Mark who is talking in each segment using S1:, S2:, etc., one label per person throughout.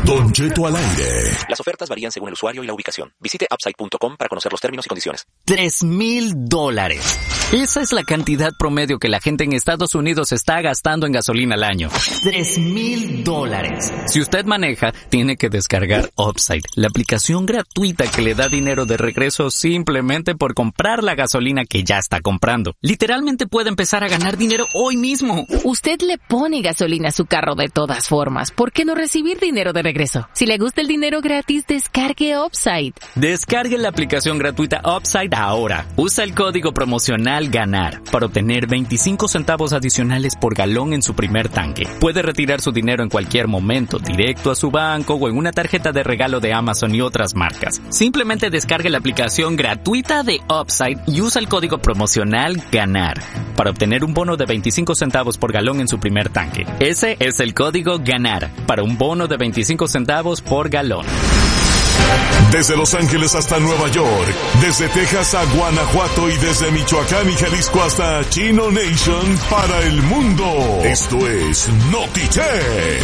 S1: Don Cheto al aire.
S2: Las ofertas varían según el usuario y la ubicación. Visite upside.com para conocer los términos y condiciones.
S3: $3,000. Esa es la cantidad promedio que la gente en Estados Unidos está gastando en gasolina al año. $3,000. Si usted maneja, tiene que descargar Upside, la aplicación gratuita que le da dinero de regreso simplemente por comprar la gasolina que ya está comprando. Literalmente puede empezar a ganar dinero hoy mismo.
S4: Usted le pone gasolina a su carro de todas formas. ¿Por qué no recibir dinero de regreso? Si le gusta el dinero gratis, descargue Upside.
S3: Descargue la aplicación gratuita Upside ahora. Usa el código promocional GANAR para obtener 25 centavos adicionales por galón en su primer tanque. Puede retirar su dinero en cualquier momento, directo a su banco o en una tarjeta de regalo de Amazon y otras marcas. Simplemente descargue la aplicación gratuita de Upside y usa el código promocional GANAR para obtener un bono de 25 centavos por galón en su primer tanque. Ese es el código GANAR para un bono de 25 centavos por galón.
S1: Desde Los Ángeles hasta Nueva York, desde Texas a Guanajuato y desde Michoacán y Jalisco hasta Chino Nation para el mundo. Esto es Notichet.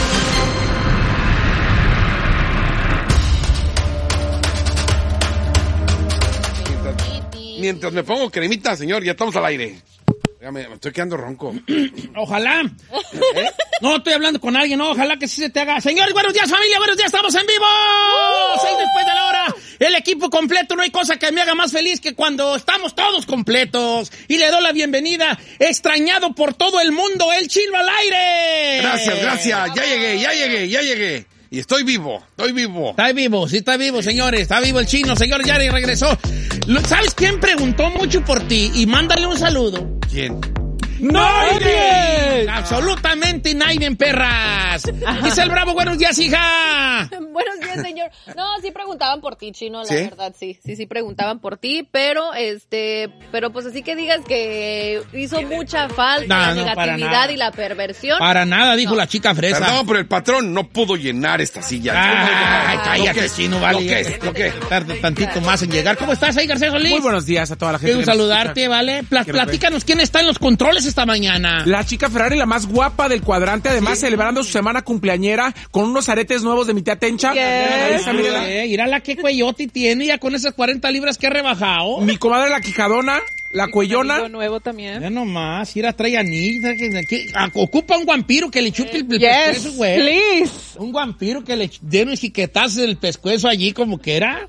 S5: Mientras me pongo cremita, señor, ya estamos al aire. Ya me estoy quedando ronco.
S6: Ojalá. No, estoy hablando con alguien, no, ojalá que sí se te haga. Señores, buenos días, familia, buenos días, estamos en vivo. 6 después de la hora. El equipo completo, no hay cosa que me haga más feliz que cuando estamos todos completos. Y le doy la bienvenida, extrañado por todo el mundo, el Chino al aire.
S5: Gracias. Ya llegué. Y estoy vivo.
S6: Está vivo, sí está vivo, señores. Está vivo el Chino, señor, ya regresó. ¿Sabes quién preguntó mucho por ti? Y mándale un saludo.
S5: ¿Quién?
S6: ¡Nadie! Absolutamente nadie, perras. Dice el Bravo, buenos días, hija.
S7: Buenos días, señor. No, sí preguntaban por ti, Chino, la verdad, sí preguntaban por ti, pero pues así que digas que hizo mucha falta la negatividad y la perversión.
S6: Para nada, dijo la chica fresa.
S5: Perdón, pero el patrón no pudo llenar esta silla.
S6: Ay, cállate, Chino, vale.
S5: Lo que
S6: tarde tantito más en llegar. ¿Cómo estás ahí, García Solís?
S8: Muy buenos días a toda la gente.
S6: Quiero saludarte, ¿vale? Platícanos quién está en los controles esta mañana.
S8: La chica Ferrari, la más guapa del cuadrante, además celebrando su semana cumpleañera con unos aretes nuevos de mi tía Tencha.
S6: Mírala qué cuellote tiene ya con esas 40 libras que ha rebajado.
S8: Mi comadre la quijadona, la cuellona.
S7: Nuevo también.
S6: Ya nomás, trae anillos. Ocupa un vampiro que le chupe el pescuezo, güey.
S7: Please.
S6: Un vampiro que le dé unos chiquetazos del pescuezo allí como que era.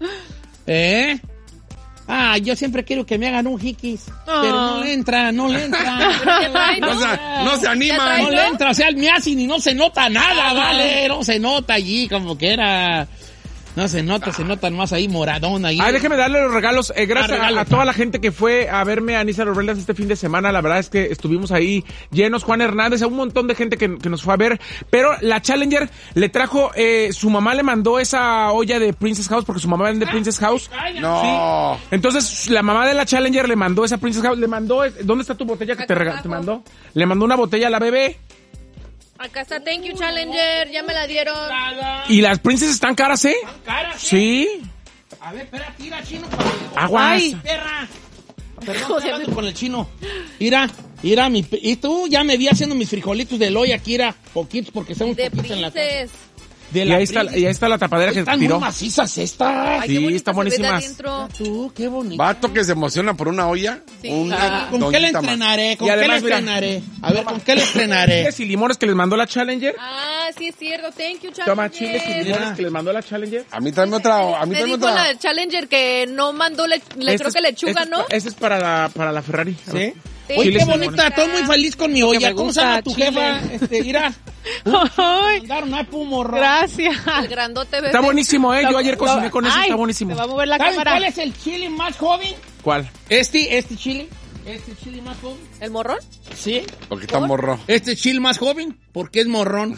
S6: Yo siempre quiero que me hagan un jiquis, pero no le entra.
S5: No se anima.
S6: No le entra, o sea, me hacen y no se nota nada, vale, no se nota allí como que era. No se nota nomás ahí moradón ahí.
S8: Déjeme darle los regalos. Gracias a toda la gente que fue a verme a Nissan Urbelas este fin de semana. La verdad es que estuvimos ahí llenos. Juan Hernández, a un montón de gente que nos fue a ver. Pero la Challenger le trajo, su mamá le mandó esa olla de Princess House porque su mamá vende Princess House.
S5: No.
S8: Sí. Entonces, la mamá de la Challenger le mandó esa Princess House. Le mandó, ¿dónde está tu botella que te mandó? Le mandó una botella a la bebé.
S7: Acá está, thank you, Challenger, ya me la dieron.
S8: Y las Princess están caras, ¿eh?
S6: ¿Están caras?
S8: Sí.
S6: A ver, espera, tira, Chino.
S8: Aguas.
S6: Ay, perra. Perdón, estoy hablando con el Chino. Mira, y tú ya me vi haciendo mis frijolitos de loya aquí, poquitos, porque son poquitos en la casa.
S8: Y ahí está la tapadera que
S6: están
S8: tiró.
S6: Están muy macizas estas.
S8: Sí, están buenísimas.
S6: Qué bonito.
S5: Vato que se emociona por una olla.
S7: Sí.
S6: ¿Con qué le entrenaré? ¿Con qué le entrenaré? A ver, ¿con qué le entrenaré?
S8: Chiles y limones que les mandó la Challenger.
S7: Sí es cierto, thank you, Challenger.
S8: Toma chiles y limones que les mandó la Challenger.
S5: A mí también otra.
S7: Me dijo la Challenger que no mandó creo que lechuga, ¿no?
S8: Ese es para la Ferrari.
S6: ¿Sí? Oye, qué bonita, estoy muy feliz con mi olla. ¿Cómo se llama tu jefa? Mira.
S7: Gracias. El grandote bebé.
S8: Está buenísimo, yo ayer cociné con eso, está buenísimo.
S7: Te va a mover la
S6: ¿Sabes
S7: cámara?
S6: cuál es el chile más joven?
S8: ¿Cuál?
S6: Este chile. Este chile más joven.
S7: ¿El morrón?
S6: Sí.
S5: Porque está morro.
S6: Este chile más joven, porque es morrón.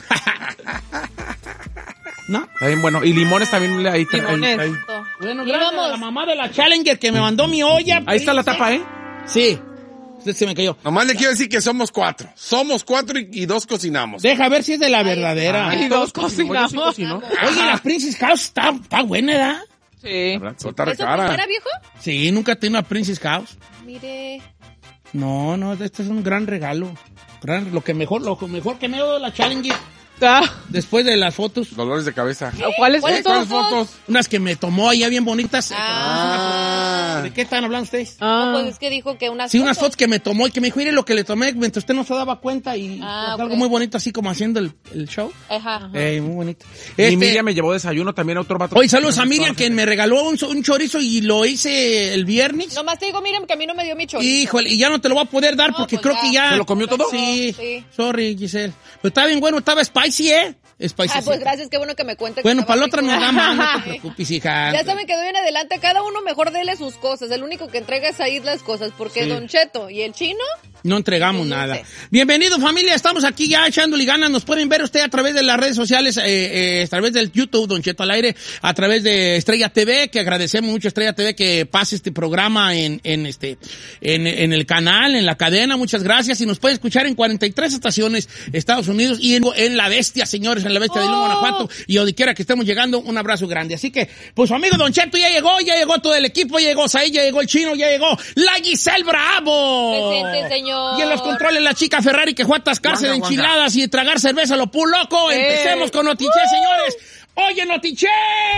S6: ¿No?
S8: Está bien bueno. Y limones también ahí.
S6: Bueno, gracias a la mamá de la Challenger que me mandó mi olla.
S8: Ahí está la tapa, ¿eh?
S6: Sí. Se me cayó.
S5: Nomás le quiero decir que somos 4. Somos 4 y 2 cocinamos.
S6: Deja ver si es de la verdadera.
S7: Y 2 cocinamos.
S6: Oye, la Princess House está buena, ¿verdad?
S7: Sí.
S5: Está
S7: ¿Eso
S5: cara.
S7: era viejo?
S6: Sí, nunca tengo una Princess House.
S7: Mire.
S6: No, este es un gran regalo. Lo mejor que me dio la Challenger Después de las fotos.
S5: Dolores de cabeza.
S7: ¿Cuáles
S5: fotos?
S6: Unas que me tomó allá bien bonitas.
S5: Ah.
S6: ¿De qué están hablando ustedes?
S7: No, pues es que dijo que unas
S6: unas fotos que me tomó y que me dijo, mire lo que le tomé mientras usted no se daba cuenta y algo muy bonito así como haciendo el show.
S7: Ajá.
S6: Muy bonito.
S8: Y Miriam me llevó desayuno también a otro vato.
S6: Oye, saludos a Miriam que me regaló un chorizo y lo hice el viernes.
S7: Nomás te digo, Miriam, que a mí no me dio mi chorizo.
S6: Híjole, y ya no te lo voy a poder dar porque
S7: pues
S6: creo que ya...
S8: ¿Se lo comió todo?
S6: Sí. Sorry, Giselle. Pero estaba bien bueno, estaba spicy, Spicy.
S7: Pues gracias, qué bueno que me cuente.
S6: Bueno, para la otra nos da más, no te preocupes, hija.
S7: Ya saben que de hoy en adelante cada uno mejor dele sus cosas. El único que entrega es ahí las cosas, porque Don Cheto y el chino...
S6: No entregamos nada. Bienvenido, familia. Estamos aquí ya echándole ganas. Nos pueden ver usted a través de las redes sociales, a través del YouTube, Don Cheto al Aire, a través de Estrella TV, que agradecemos mucho a Estrella TV que pase este programa en el canal, en la cadena. Muchas gracias. Y nos pueden escuchar en 43 estaciones Estados Unidos y en La Bestia, señores, en La Bestia de León, Guanajuato. Y donde quiera que estemos llegando, un abrazo grande. Así que, pues su amigo Don Cheto ya llegó todo el equipo, ya llegó Saí, ya llegó el chino, ya llegó la Giselle Bravo.
S7: Presente, señor.
S6: Y en los controles la chica Ferrari que fue a atascarse de enchiladas y tragar cerveza a lo pu loco. Empecemos con Notiche, señores. Oye, Notiche.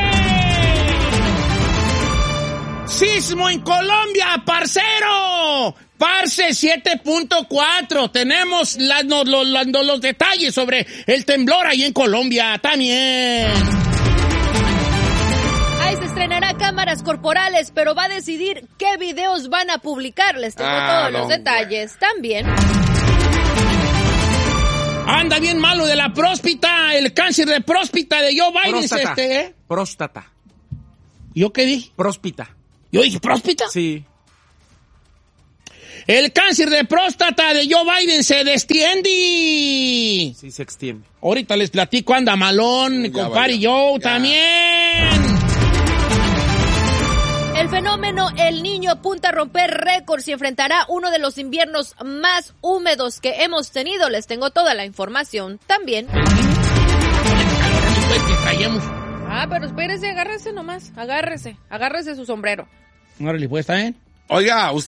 S6: Sismo en Colombia, parcero. Parce 7.4. Tenemos los detalles sobre el temblor ahí en Colombia también.
S7: Se estrenará cámaras corporales, pero va a decidir qué videos van a publicar. Les tengo todos los detalles también.
S6: Anda bien malo de la próstata, el cáncer de próstata de Joe Biden.
S8: Próstata.
S6: ¿Yo qué dije?
S8: Próspita.
S6: ¿Yo dije próstata?
S8: Sí.
S6: El cáncer de próstata de Joe Biden se destiende.
S8: Sí, se extiende.
S6: Ahorita les platico, anda malón, compadre Joe también.
S7: El fenómeno El Niño apunta a romper récords y enfrentará uno de los inviernos más húmedos que hemos tenido. Les tengo toda la información también. Pero espérese, agárrese nomás. Agárrese su sombrero.
S6: Órale, pues, ¿está bien?
S5: Oiga,